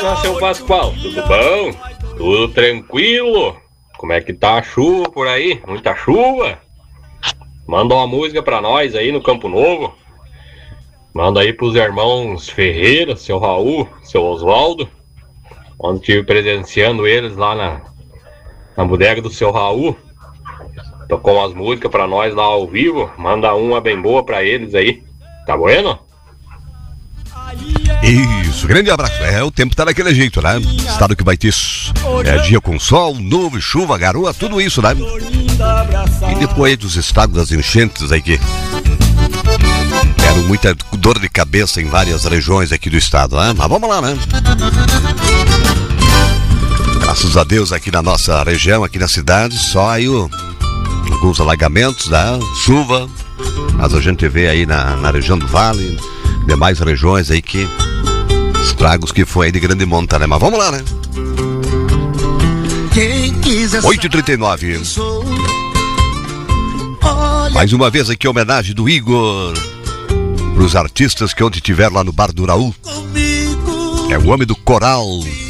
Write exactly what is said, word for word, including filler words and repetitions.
Buenas, seu Pascoal, tudo bom? Tudo tranquilo? Como é que tá a chuva por aí? Muita chuva? Manda uma música pra nós aí no Campo Novo. Manda aí pros irmãos Ferreira, seu Raul, seu Oswaldo. Onde estive presenciando eles lá na, na bodega do seu Raul. Tocou umas músicas pra nós lá ao vivo. Manda uma bem boa pra eles aí. Tá bueno? Isso, grande abraço. É, o tempo tá daquele jeito, né? Estado que vai ter é, dia com sol, nuvem, chuva, garoa, tudo isso, né? E depois dos estados das enchentes aí que deram muita dor de cabeça em várias regiões aqui do estado, né? Mas vamos lá, né? Graças a Deus aqui na nossa região, aqui na cidade, só aí o, alguns alagamentos, né? Chuva, mas a gente vê aí na, na região do Vale, demais regiões aí que estragos que foi aí de grande monta, né? Mas vamos lá, né? oito e trinta e nove. Mais uma vez aqui, homenagem do Igor pros artistas que ontem tiveram lá no Bar do Raul. É o homem do coral.